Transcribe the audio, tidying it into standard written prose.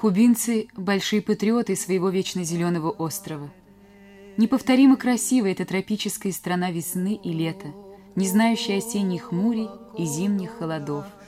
Кубинцы – большие патриоты своего вечно зеленого острова. Неповторимо красива эта тропическая страна весны и лета, не знающая осенних хмурей и зимних холодов.